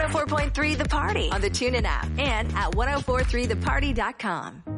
104.3 The Party on the TuneIn app and at 1043theparty.com.